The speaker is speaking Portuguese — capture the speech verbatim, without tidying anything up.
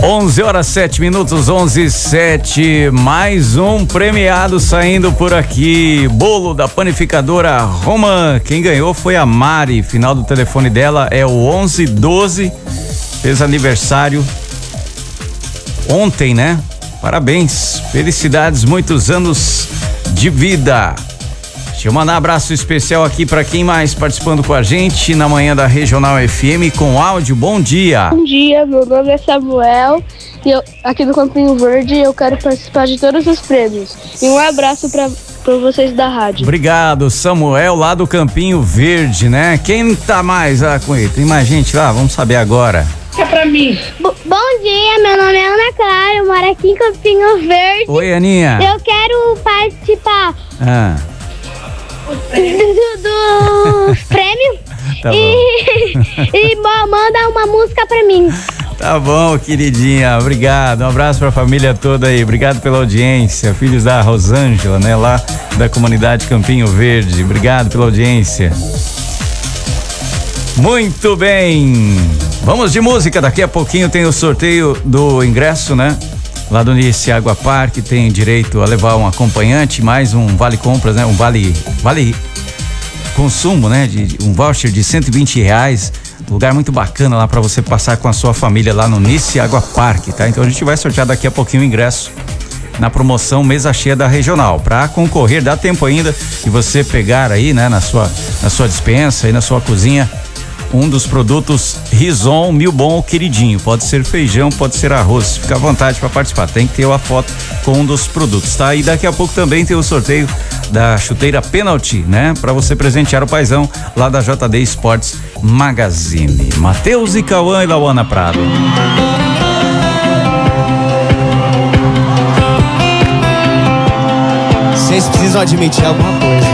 onze horas sete minutos, onze e sete. Mais um premiado saindo por aqui. Bolo da panificadora Roman. Quem ganhou foi a Mari. Final do telefone dela é o onze doze. Fez aniversário ontem, né? Parabéns. Felicidades, muitos anos de vida. Deixa eu mandar um abraço especial aqui para quem mais participando com a gente na manhã da Regional F M com áudio. Bom dia. Bom dia, meu nome é Samuel e eu, aqui do Campinho Verde, eu quero participar de todos os prêmios. E um abraço para para vocês da rádio. Obrigado, Samuel, lá do Campinho Verde, né? Quem tá mais lá com ele? Tem mais gente lá? Vamos saber agora. É pra mim. B- bom dia, meu nome é Ana Clara, eu moro aqui em Campinho Verde. Oi, Aninha. Eu quero participar Ah. do, do prêmio Tá e, e ma- manda uma música pra mim. Tá bom, queridinha, obrigado, um abraço pra família toda aí, obrigado pela audiência, filhos da Rosângela, né, lá da comunidade Campinho Verde, obrigado pela audiência. Muito bem, vamos de música, daqui a pouquinho tem o sorteio do ingresso, né, lá do Nice Água Parque, tem direito a levar um acompanhante, mais um vale compras, né, um vale, vale consumo, né, de um voucher de cento e vinte reais. Lugar muito bacana lá para você passar com a sua família lá no Nice Água Parque, tá? Então a gente vai sortear daqui a pouquinho o ingresso na promoção Mesa Cheia da Regional. Para concorrer, dá tempo ainda de você pegar aí, né, na sua, na sua despensa e na sua cozinha um dos produtos Rison Mil Bom Queridinho. Pode ser feijão, pode ser arroz. Fica à vontade para participar. Tem que ter uma foto com um dos produtos, tá? E daqui a pouco também tem o sorteio da chuteira Penalty, né? Para você presentear o paizão lá da J D Sports Magazine. Matheus e Cauã e Lauana Prado. Vocês precisam admitir alguma coisa.